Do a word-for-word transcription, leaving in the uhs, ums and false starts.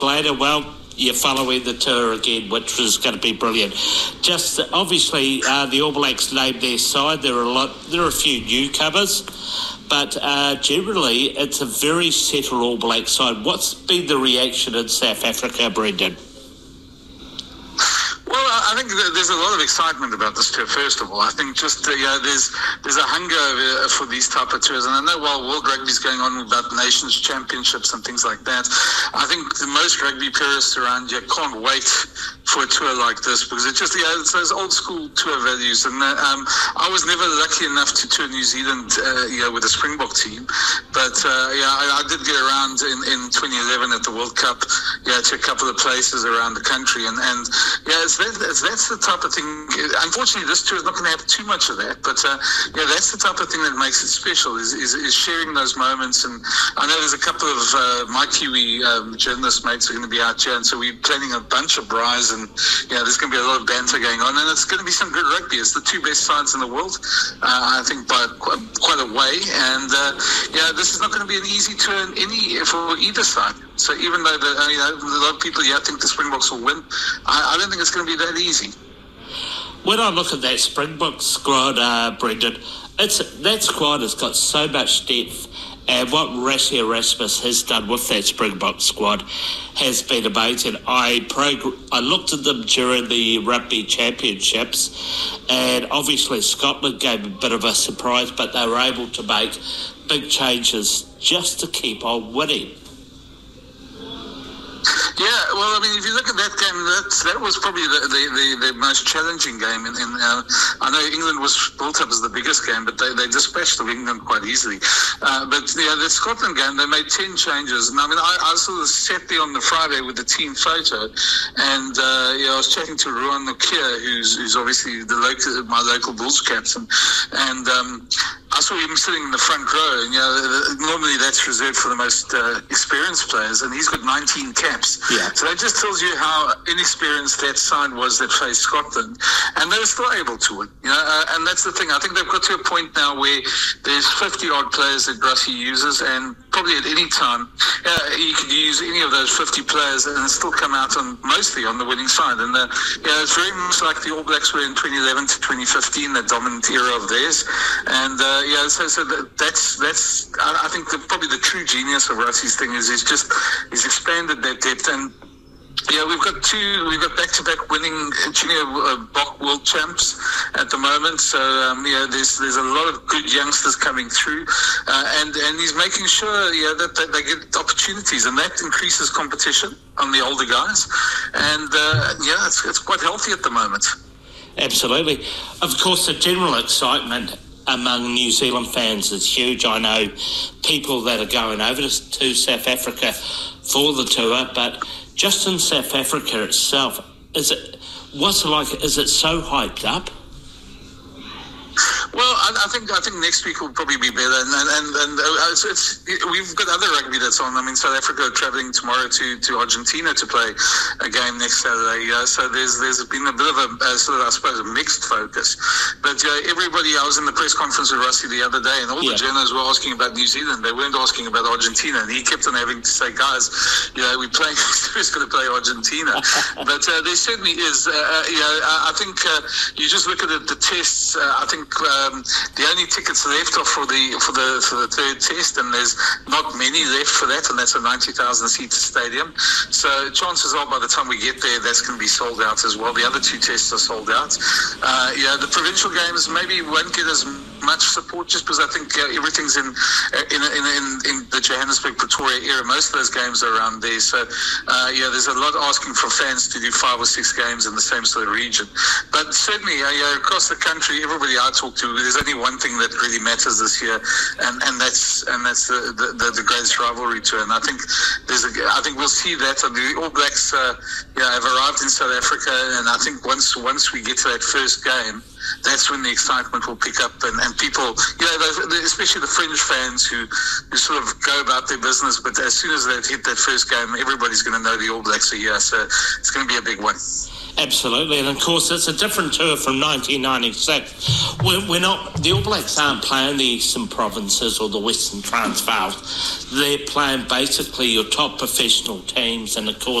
later, well, you're following the tour again, which is going to be brilliant. Just uh, obviously, uh, the All Blacks named their side. There are a lot. There are a few newcomers, but uh, generally, it's a very settled All Black side. What's been the reaction in South Africa, Brendan? Well, I think there's a lot of excitement about this tour, first of all. I think just, uh, you know, there's there's a hunger for these type of tours. And I know while World Rugby is going on about Nations Championships and things like that, I think the most rugby purists around here can't wait for a tour like this because it just, yeah, it's those old school tour values. And uh, um, I was never lucky enough to tour New Zealand, uh, you know, with the Springbok team. But, uh, yeah, I, I did get around in, in twenty eleven at the World Cup, yeah, to a couple of places around the country. And, and yeah, it's That's, that's the type of thing. Unfortunately, this tour is not going to have too much of that, but uh, yeah, that's the type of thing that makes it special. Is is, is sharing those moments. And I know there's a couple of uh, my Kiwi um, journalist mates are going to be out here, and so we're planning a bunch of braais, and yeah, there's going to be a lot of banter going on, and it's going to be some good rugby. It's the two best sides in the world, uh, I think, by quite, quite a way. And uh, yeah, this is not going to be an easy tour in any for either side. So even though the, you know, a lot of people yeah think the Springboks will win, I, I don't think it's going to be that easy. When I look at that Springbok squad, uh, Brendan, it's that squad has got so much depth, and what Rassie Erasmus has done with that Springbok squad has been amazing. I prog- I looked at them during the Rugby Championships, and obviously Scotland gave a bit of a surprise, but they were able to make big changes just to keep on winning. Yeah, well, I mean, if you look at that game, that that was probably the the, the, the most challenging game. In, in uh, I know England was built up as the biggest game, but they, they dispatched of England quite easily. Uh, but yeah, the Scotland game, they made ten changes, and I mean, I, I sort of sat there on the Friday with the team photo, and uh, yeah, I was chatting to Ruan Nokia, who's who's obviously the local my local Bulls captain, and um, I saw him sitting in the front row, and you know, normally that's reserved for the most uh, experienced players, and he's got nineteen caps. Yeah. So that just tells you how inexperienced that side was that faced Scotland, and they were still able to win. You know, uh, and that's the thing. I think they've got to a point now where there's fifty odd players that Rassie uses, and probably at any time uh, you could use any of those fifty players and still come out on mostly on the winning side. And uh, yeah, it's very much like the All Blacks were in twenty eleven to twenty fifteen, that dominant era of theirs. And uh, yeah, so so that, that's that's I, I think the, probably the true genius of Rassie's thing is he's just he's expanded that depth. And yeah, we've got two, we've got back-to-back winning junior uh, Bok world champs at the moment. So um, yeah, there's there's a lot of good youngsters coming through, uh, and and he's making sure yeah that, that they get opportunities, and that increases competition on the older guys. And uh, yeah, it's it's quite healthy at the moment. Absolutely, of course, the general excitement among New Zealand fans is huge. I know people that are going over to South Africa for the tour, but just in South Africa itself, is it what's it like? Is it so hyped up? Well, I, I think I think next week will probably be better, and and and, and uh, it's, it's we've got other rugby that's on. I mean, South Africa are travelling tomorrow to, to Argentina to play a game next Saturday. Uh, so there's there's been a bit of a, a sort of I suppose a mixed focus. But uh, everybody, I was in the press conference with Rassie the other day, and all yeah. the journalists were asking about New Zealand. They weren't asking about Argentina, and he kept on having to say, guys, you know, we're playing. Who's going to play Argentina? But uh, there certainly is. Uh, you know, I, I think uh, you just look at the, the tests. Uh, I think. Uh, Um, the only tickets left are for the for the for the third test, and there's not many left for that, and that's a ninety thousand seat stadium. So chances are by the time we get there, that's going to be sold out as well. The other two tests are sold out. Uh, yeah, the provincial games maybe won't get as much support just because I think uh, everything's in in, in in in the Johannesburg Pretoria area. Most of those games are around there. So uh, yeah, there's a lot asking for fans to do five or six games in the same sort of region. But certainly, uh, yeah, across the country, everybody I talk to, there's only one thing that really matters this year, and, and that's and that's the, the, the greatest rivalry tour. And I think there's a, I think we'll see that. And the All Blacks, uh, yeah, have arrived in South Africa, and I think once once we get to that first game, that's when the excitement will pick up, and, and people, you know, especially the fringe fans who, who sort of go about their business, but as soon as they hit that first game, everybody's going to know the All Blacks are here, so it's going to be a big one. Absolutely, and of course it's a different tour from nineteen ninety-six. We're, we're not, the All Blacks aren't playing the Eastern Provinces or the Western Transvaal. They're playing basically your top professional teams, and of course